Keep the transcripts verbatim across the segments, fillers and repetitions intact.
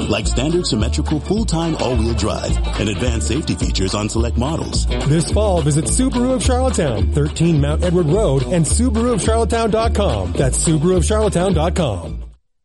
like standard symmetrical full-time all-wheel drive and advanced safety features on select models. This fall, visit Subaru of Charlottetown, thirteen Mount Edward Road, and Subaru of Charlottetown dot com. That's Subaru of Charlottetown dot com.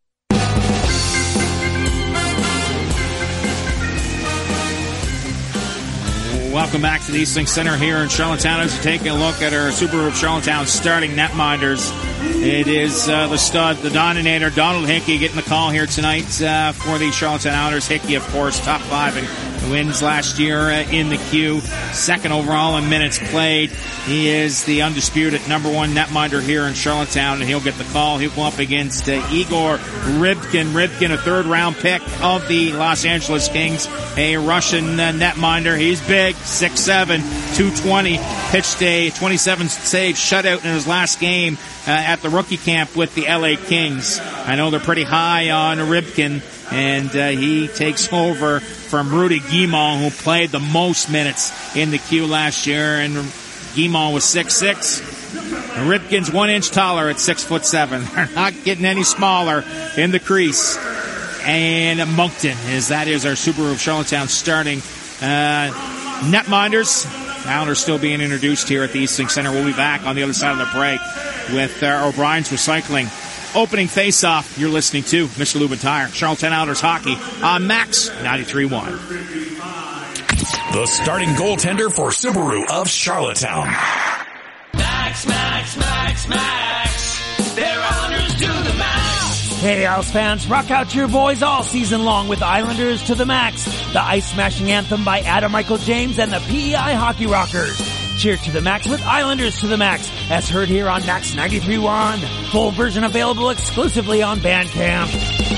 Welcome back to the East Link Center here in Charlottetown as we take a look at our Subaru of Charlottetown starting netminders. It is uh, the stud, the Dominator, Donald Hickey getting the call here tonight uh, for the Charlottetown Islanders. Hickey, of course, top five and wins last year uh, in the queue. Second overall in minutes played. He is the undisputed number one netminder here in Charlottetown, and he'll get the call. He'll go up against uh, Igor Rybkin. Rybkin, a third-round pick of the Los Angeles Kings, a Russian uh, netminder. He's big, six seven, two twenty. Pitched a twenty-seven save shutout in his last game uh, at the rookie camp with the L A Kings. I know they're pretty high on Rybkin, and uh, he takes over from Rudy Guimond, who played the most minutes in the queue last year, and Guimond was six six. Rybkin's one inch taller at six foot seven. They're not getting any smaller in the crease. And Moncton, is that is our Subaru of Charlottetown starting uh, netminders. Islanders still being introduced here at the East Link Center. We'll be back on the other side of the break with uh, O'Brien's Recycling. Opening face-off, you're listening to Mister Lube and Tire, Charlottetown Islanders hockey on Max ninety-three point one. The starting goaltender for Subaru of Charlottetown. Max, Max, Max, Max. They're Islanders to the max. Hey, Isles fans, rock out your boys all season long with Islanders to the Max, the ice-smashing anthem by Adam Michael James and the P E I Hockey Rockers. Cheer to the max with Islanders to the Max, as heard here on Max ninety-three point one. Full version available exclusively on Bandcamp.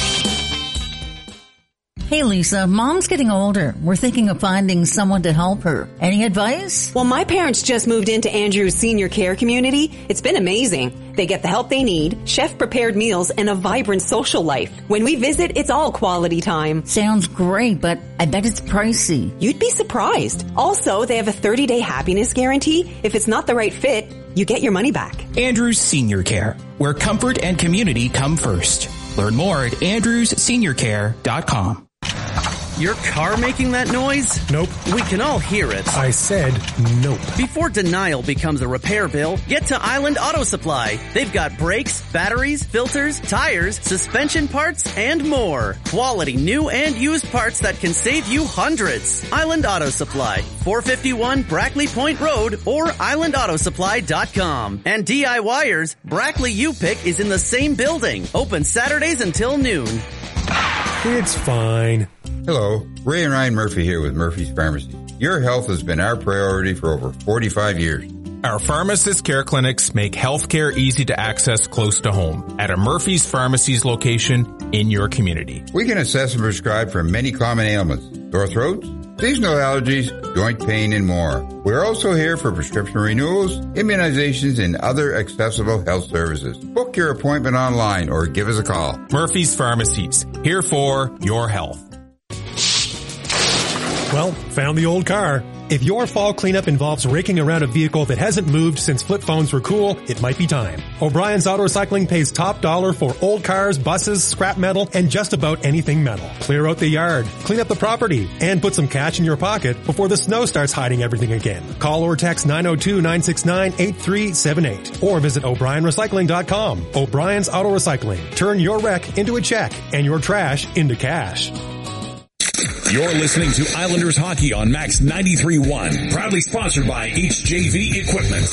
Hey Lisa, Mom's getting older. We're thinking of finding someone to help her. Any advice? Well, my parents just moved into Andrew's senior care community. It's been amazing. They get the help they need, chef-prepared meals, and a vibrant social life. When we visit, it's all quality time. Sounds great, but I bet it's pricey. You'd be surprised. Also, they have a thirty-day happiness guarantee. If it's not the right fit, you get your money back. Andrews Senior Care, where comfort and community come first. Learn more at andrews senior care dot com. Your car making that noise? Nope. We can all hear it. I said nope. Before denial becomes a repair bill, get to Island Auto Supply. They've got brakes, batteries, filters, tires, suspension parts, and more. Quality new and used parts that can save you hundreds. Island Auto Supply, four fifty-one Brackley Point Road or island auto supply dot com. And DIYers, Brackley U-Pick is in the same building. Open Saturdays until noon. It's fine. Hello, Ray and Ryan Murphy here with Murphy's Pharmacy. Your health has been our priority for over forty-five years. Our pharmacist care clinics make healthcare easy to access close to home at a Murphy's Pharmacy's location in your community. We can assess and prescribe for many common ailments, sore throats, seasonal allergies, joint pain, and more. We're also here for prescription renewals, immunizations, and other accessible health services. Book your appointment online or give us a call. Murphy's Pharmacies, here for your health. Well, found the old car. If your fall cleanup involves raking around a vehicle that hasn't moved since flip phones were cool, it might be time. O'Brien's Auto Recycling pays top dollar for old cars, buses, scrap metal, and just about anything metal. Clear out the yard, clean up the property, and put some cash in your pocket before the snow starts hiding everything again. Call or text nine oh two, nine six nine, eight three seven eight or visit o'brien recycling dot com. O'Brien's Auto Recycling. Turn your wreck into a check and your trash into cash. You're listening to Islanders Hockey on Max ninety-three point one. Proudly sponsored by H J V Equipment.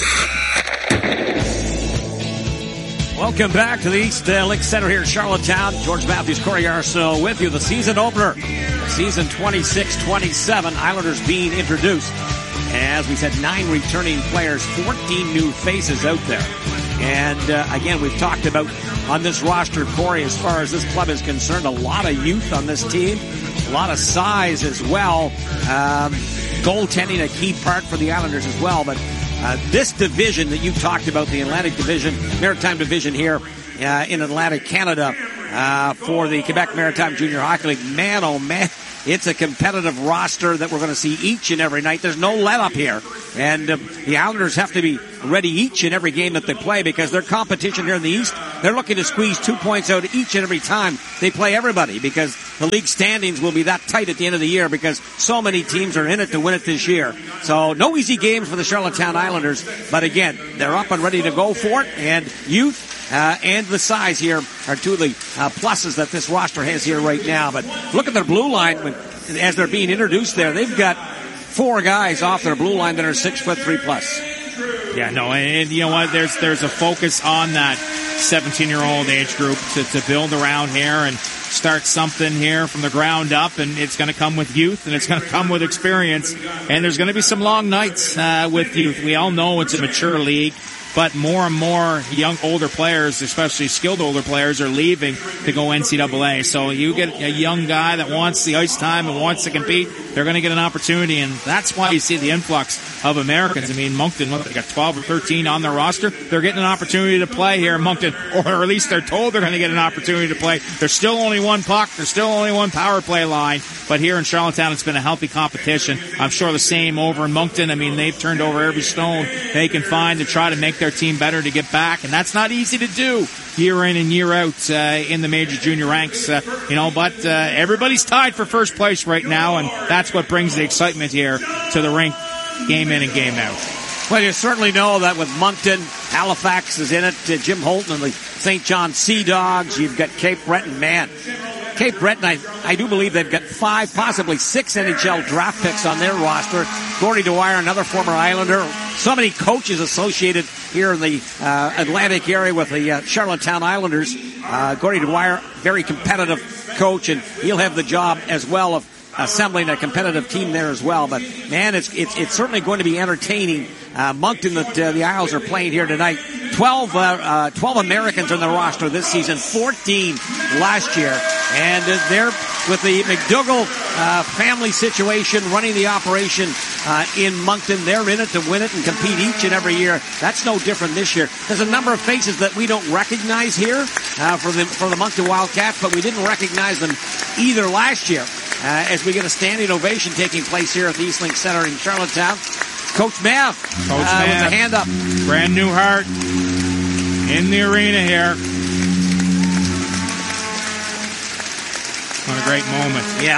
Welcome back to the East uh, Link Center here in Charlottetown. George Matthews, Corey Arsenault with you. The season opener, season twenty-six twenty-seven. Islanders being introduced. As we said, nine returning players, fourteen new faces out there. And uh, again, we've talked about on this roster, Corey, as far as this club is concerned, a lot of youth on this team. A lot of size as well. Um, goaltending a key part for the Islanders as well. But uh, this division that you talked about, the Atlantic Division, Maritime Division here uh, in Atlantic Canada uh, for the Quebec Maritime Junior Hockey League, man, oh man, it's a competitive roster that we're going to see each and every night. There's no let-up here. And uh, the Islanders have to be ready each and every game that they play because their competition here in the East, they're looking to squeeze two points out each and every time they play everybody because the league standings will be that tight at the end of the year because so many teams are in it to win it this year. So no easy games for the Charlottetown Islanders, but again, they're up and ready to go for it, and youth Uh, and the size here are two of the uh, pluses that this roster has here right now. But look at their blue line when, as they're being introduced there. They've got four guys off their blue line that are six foot three plus. Yeah, no, and, and you know what? There's there's a focus on that seventeen-year-old age group to, to build around here and start something here from the ground up, and it's going to come with youth, and it's going to come with experience, and there's going to be some long nights uh, with youth. We all know it's a mature league, but more and more young, older players, especially skilled older players, are leaving to go N C double A. So you get a young guy that wants the ice time and wants to compete, they're going to get an opportunity, and that's why you see the influx of Americans. I mean, Moncton, look, they got twelve or thirteen on their roster. They're getting an opportunity to play here in Moncton, or at least they're told they're going to get an opportunity to play. There's still only one puck. There's still only one power play line. But here in Charlottetown, it's been a healthy competition. I'm sure the same over in Moncton. I mean, they've turned over every stone they can find to try to make their team better to get back, and that's not easy to do year in and year out uh, in the major junior ranks, uh, you know, but uh, everybody's tied for first place right now, and that's what brings the excitement here to the rink, game in and game out. Well, you certainly know that with Moncton, Halifax is in it, uh, Jim Holton and the Saint John Sea Dogs, you've got Cape Breton, man. Cape Breton, I, I do believe they've got five, possibly six N H L draft picks on their roster. Gordy Dwyer, another former Islander. So many coaches associated here in the uh, Atlantic area with the uh, Charlottetown Islanders. Uh, Gordy Dwyer, very competitive coach, and he'll have the job as well of assembling a competitive team there as well. But, man, it's it's, it's certainly going to be entertaining. Uh, Moncton that uh, the Isles are playing here tonight. twelve, uh, uh, twelve Americans on the roster this season, fourteen last year. And uh, they're with the McDougall uh, family situation running the operation uh, in Moncton. They're in it to win it and compete each and every year. That's no different this year. There's a number of faces that we don't recognize here uh, for the for the Moncton Wildcats, but we didn't recognize them either last year. Uh, as we get a standing ovation taking place here at the Eastlink Center in Charlottetown. Coach Mav, Coach uh, Mav with a hand up. Brand new heart in the arena here. What a great moment. Yeah.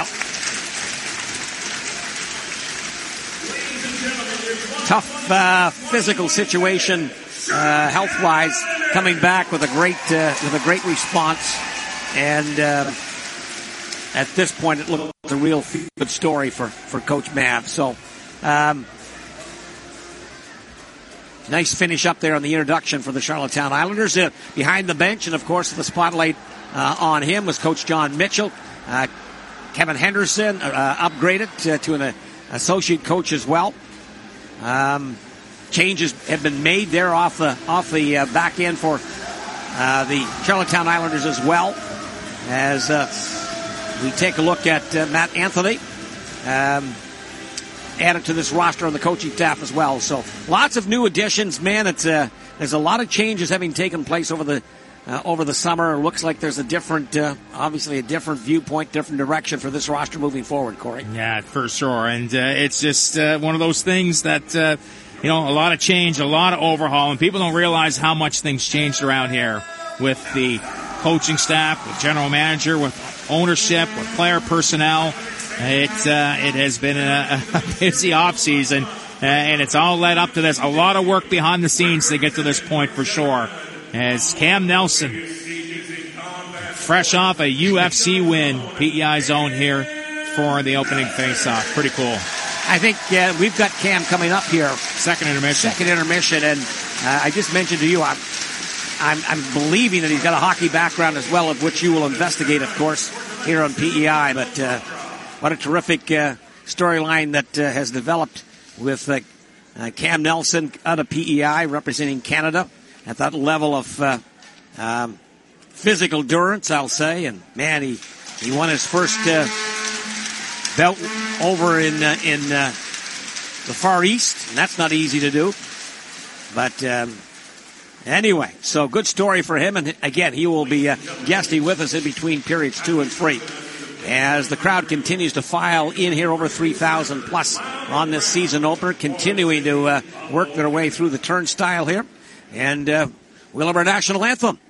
Tough uh, physical situation, uh, health-wise, coming back with a great uh, with a great response, and uh, at this point, it looks like a real good story for for Coach Mav. So. Um, Nice finish up there on the introduction for the Charlottetown Islanders. Uh, behind the bench, and of course the spotlight uh, on him was Coach John Mitchell. Uh, Kevin Henderson uh, upgraded uh, to an uh, associate coach as well. Um, changes have been made there off the off the uh, back end for uh, the Charlottetown Islanders as well. As uh, we take a look at uh, Matt Anthony. Um, added to this roster on the coaching staff as well. So lots of new additions, man. It's uh, there's a lot of changes having taken place over the uh, over the summer. It looks like there's a different, uh, obviously a different viewpoint, different direction for this roster moving forward, Corey. Yeah, for sure. And uh, it's just uh, one of those things that uh, you know, a lot of change, a lot of overhaul, and people don't realize how much things changed around here with the coaching staff, with general manager, with ownership, with player personnel. It uh, it has been a, a busy offseason, uh, and it's all led up to this. A lot of work behind the scenes to get to this point for sure. As Cam Nelson, fresh off a U F C win, P E I zone here for the opening face-off. Pretty cool. I think uh, we've got Cam coming up here. Second intermission. Second intermission, and uh, I just mentioned to you, I'm, I'm, I'm believing that he's got a hockey background as well, of which you will investigate, of course, here on P E I, but... Uh, What a terrific uh, storyline that uh, has developed with uh, uh, Cam Nelson out of P E I representing Canada at that level of uh, um, physical endurance, I'll say. And, man, he, he won his first uh, belt over in uh, in uh, the Far East, and that's not easy to do. But um, anyway, so good story for him. And, again, he will be uh, guesting with us in between periods two and three. As the crowd continues to file in here, over three thousand plus on this season opener, continuing to uh, work their way through the turnstile here. And uh, we'll have our national anthem